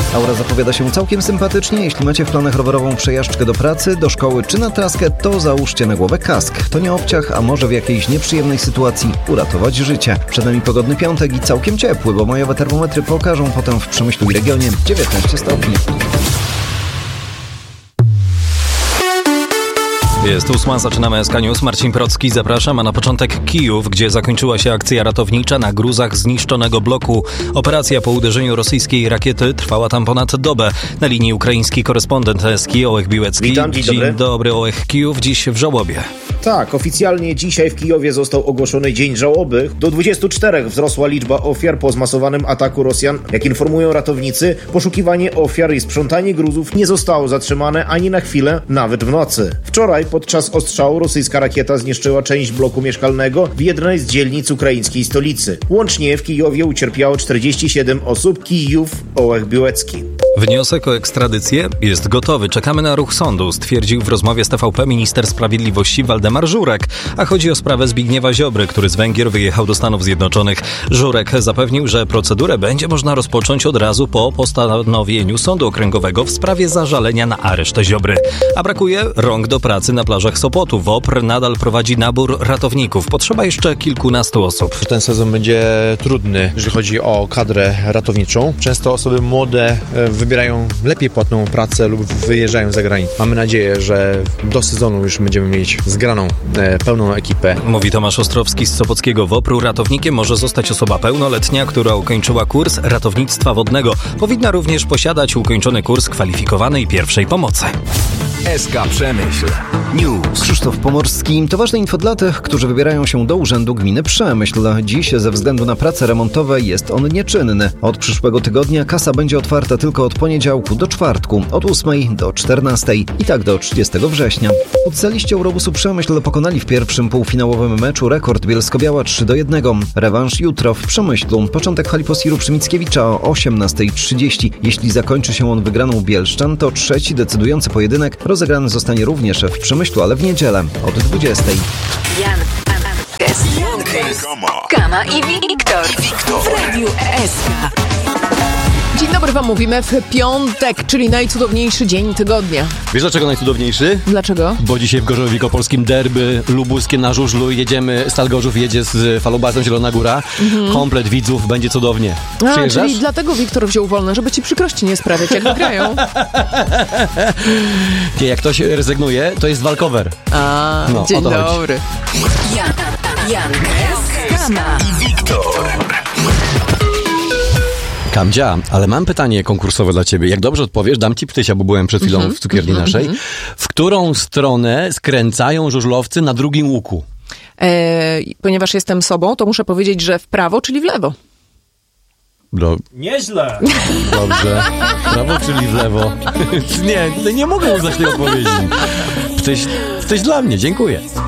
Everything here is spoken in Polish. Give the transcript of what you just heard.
Aura zapowiada się całkiem sympatycznie. Jeśli macie w planach rowerową przejażdżkę do pracy, do szkoły czy na traskę, to załóżcie na głowę kask. To nie obciach, a może w jakiejś nieprzyjemnej sytuacji uratować życie. Przed nami pogodny piątek i całkiem ciepły, bo majowe termometry pokażą potem w Przemyślu i regionie 19 stopni. Jest 8, zaczynamy SK News. Marcin Procki, zapraszam, a na początek Kijów, gdzie zakończyła się akcja ratownicza na gruzach zniszczonego bloku. Operacja po uderzeniu rosyjskiej rakiety trwała tam ponad dobę. Na linii ukraiński korespondent SK Ołech Biłecki. Witam, dzień dobry, Ołech. Kijów dziś w żałobie. Tak, oficjalnie dzisiaj w Kijowie został ogłoszony dzień żałoby. Do 24 wzrosła liczba ofiar po zmasowanym ataku Rosjan. Jak informują ratownicy, poszukiwanie ofiar i sprzątanie gruzów nie zostało zatrzymane ani na chwilę, nawet w nocy. Wczoraj podczas ostrzału rosyjska rakieta zniszczyła część bloku mieszkalnego w jednej z dzielnic ukraińskiej stolicy. Łącznie w Kijowie ucierpiało 47 osób. Kijów, Ołech Biłecki. Wniosek o ekstradycję jest gotowy. Czekamy na ruch sądu, stwierdził w rozmowie z TVP minister sprawiedliwości Waldemar Żurek. A chodzi o sprawę Zbigniewa Ziobry, który z Węgier wyjechał do Stanów Zjednoczonych. Żurek zapewnił, że procedurę będzie można rozpocząć od razu po postanowieniu sądu okręgowego w sprawie zażalenia na areszt Ziobry. A brakuje rąk do pracy na plażach Sopotu. WOPR nadal prowadzi nabór ratowników. Potrzeba jeszcze kilkunastu osób. Ten sezon będzie trudny, jeżeli chodzi o kadrę ratowniczą. Często osoby młode wybierają lepiej płatną pracę lub wyjeżdżają za granicę. Mamy nadzieję, że do sezonu już będziemy mieć zgraną, pełną ekipę. Mówi Tomasz Ostrowski z Sopockiego WOPR-u. Ratownikiem może zostać osoba pełnoletnia, która ukończyła kurs ratownictwa wodnego. Powinna również posiadać ukończony kurs kwalifikowanej pierwszej pomocy. SK Przemyśl News. Krzysztof Pomorski. To ważne info dla tych, którzy wybierają się do Urzędu Gminy Przemyśl. Dziś ze względu na prace remontowe jest on nieczynny. Od przyszłego tygodnia kasa będzie otwarta tylko od poniedziałku do czwartku, od 8 do 14 i tak do 30 września. Oddaliście Eurobusu Przemyśl pokonali w pierwszym półfinałowym meczu Rekord Bielsko-Biała 3-1. Rewanż jutro w Przemyślu. Początek hali Posiru przy Mickiewicza o 18:30. Jeśli zakończy się on wygraną Bielszczan, to trzeci decydujący pojedynek rozegrany zostanie również w Przemyślu, ale w niedzielę od 20:00. Jankes, Kama i Wiktor w Radiu SK. Dzień dobry wam mówimy w piątek, czyli najcudowniejszy dzień tygodnia. Wiesz dlaczego najcudowniejszy? Dlaczego? Bo dzisiaj w Gorzowie Wielkopolskim derby lubuskie na żużlu jedziemy, Stal Gorzów jedzie z falobazem Zielona Góra. Komplet widzów, będzie cudownie. Przyjeżdżasz? Czyli dlatego Wiktor wziął wolne, żeby ci przykrości nie sprawiać, jak wygrają. Nie, jak ktoś rezygnuje, to jest walkover. Dzień dobry. Jankes, Kama i Wiktor. Kamdzia, ale mam pytanie konkursowe dla ciebie. Jak dobrze odpowiesz, dam ci ptysia, bo byłem przed chwilą w cukierni naszej. W którą stronę skręcają żużlowcy na drugim łuku? Ponieważ jestem sobą, to muszę powiedzieć, że w prawo, czyli w lewo. Nieźle. Dobrze. Prawo, czyli w lewo. Nie mogę uznać tej odpowiedzi. Ptyś dla mnie, dziękuję.